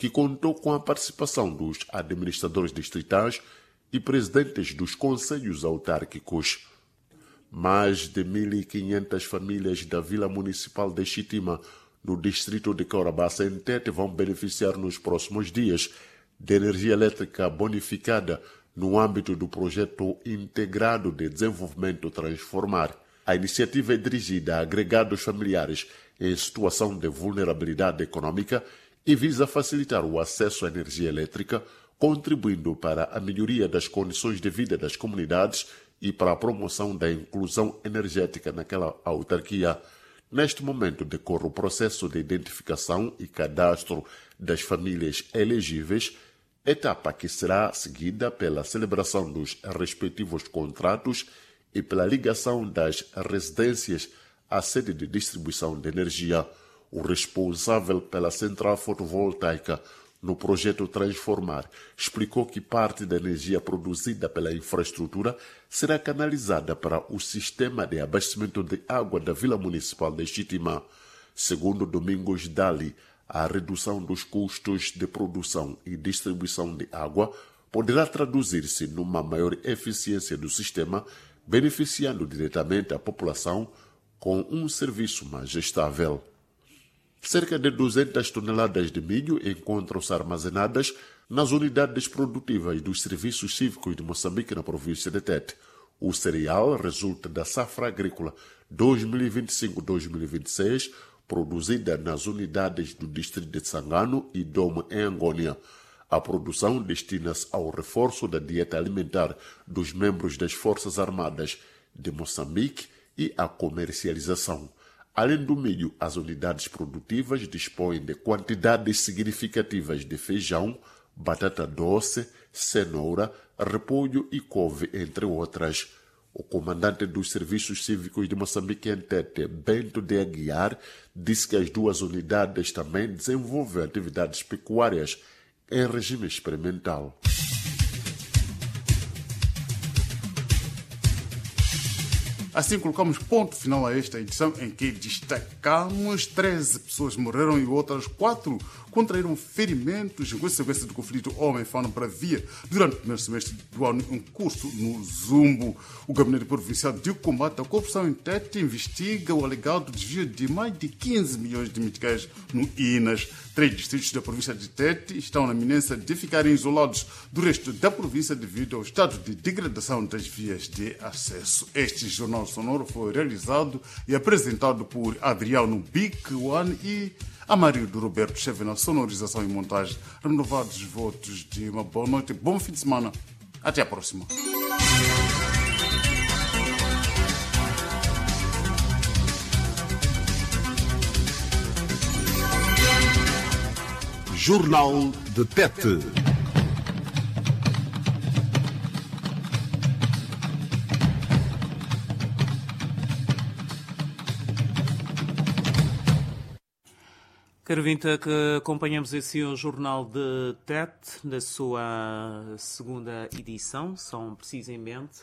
que contou com a participação dos administradores distritais e presidentes dos conselhos autárquicos. Mais de 1.500 famílias da Vila Municipal de Xitima, no distrito de Caurabassa, em Tete, vão beneficiar nos próximos dias de energia elétrica bonificada no âmbito do projeto integrado de desenvolvimento Transformar. A iniciativa é dirigida a agregados familiares em situação de vulnerabilidade econômica e visa facilitar o acesso à energia elétrica, contribuindo para a melhoria das condições de vida das comunidades e para a promoção da inclusão energética naquela autarquia. Neste momento decorre o processo de identificação e cadastro das famílias elegíveis, etapa que será seguida pela celebração dos respectivos contratos e pela ligação das residências à sede de distribuição de energia. O responsável pela central fotovoltaica no projeto Transformar explicou que parte da energia produzida pela infraestrutura será canalizada para o sistema de abastecimento de água da Vila Municipal de Xitima. Segundo Domingos Dali, a redução dos custos de produção e distribuição de água poderá traduzir-se numa maior eficiência do sistema, beneficiando diretamente a população com um serviço mais estável. Cerca de 200 toneladas de milho encontram-se armazenadas nas unidades produtivas dos serviços cívicos de Moçambique na província de Tete. O cereal resulta da safra agrícola 2025-2026, produzida nas unidades do distrito de Sangano e Dome em Angônia. A produção destina-se ao reforço da dieta alimentar dos membros das Forças Armadas de Moçambique e à comercialização. Além do milho, as unidades produtivas dispõem de quantidades significativas de feijão, batata doce, cenoura, repolho e couve, entre outras. O comandante dos Serviços Cívicos de Moçambique em Tete, Bento de Aguiar, disse que as duas unidades também desenvolvem atividades pecuárias em regime experimental. Assim colocamos ponto final a esta edição em que destacamos 13 pessoas morreram e outras 4 contraíram ferimentos em consequência do conflito homem-fauna-bravia durante o primeiro semestre do ano em curso no Zumbo. O Gabinete Provincial de Combate à Corrupção em Tete investiga o alegado desvio de mais de 15 milhões de meticais no INAS. 3 distritos da província de Tete estão na iminência de ficarem isolados do resto da província devido ao estado de degradação das vias de acesso. Este jornal sonoro foi realizado e apresentado por Adriano Bic One e Amarildo Roberto Cheve na sonorização e montagem. Renovados votos de uma boa noite, bom fim de semana. Até a próxima. Jornal de Tete. Caro ouvinte, que acompanhamos assim o Jornal de Tete, na sua segunda edição. São precisamente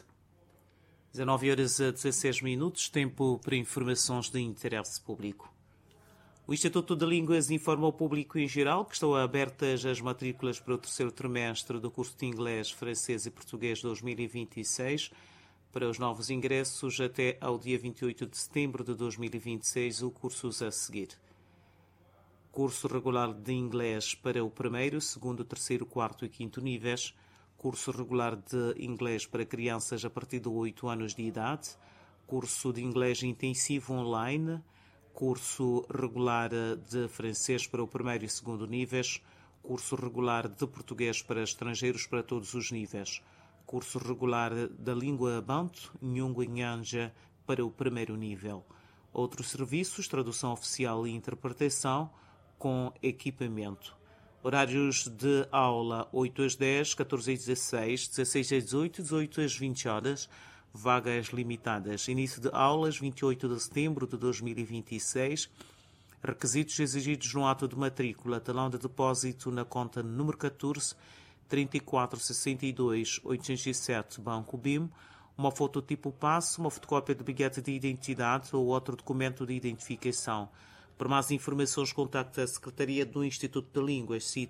19h16, tempo para informações de interesse público. O Instituto de Línguas informa ao público em geral que estão abertas as matrículas para o terceiro trimestre do curso de Inglês, Francês e Português 2026. Para os novos ingressos, até ao dia 28 de setembro de 2026, o cursos a seguir. Curso regular de inglês para o primeiro, segundo, terceiro, quarto e quinto níveis. Curso regular de inglês para crianças a partir de 8 anos de idade. Curso de inglês intensivo online. Curso regular de francês para o primeiro e segundo níveis. Curso regular de português para estrangeiros para todos os níveis. Curso regular da língua banto, Nhungwa Nhanja, para o primeiro nível. Outros serviços, tradução oficial e interpretação, com equipamento. Horários de aula 8 às 10, 14 às 16, 16 às 18, 18 às 20 horas. Vagas limitadas. Início de aulas 28 de setembro de 2026. Requisitos exigidos no ato de matrícula. Talão de depósito na conta número 14 3462 807 Banco BIM. Uma foto tipo passe, uma fotocópia de bilhete de identidade ou outro documento de identificação. Para mais informações, contacte a Secretaria do Instituto de Línguas, sítio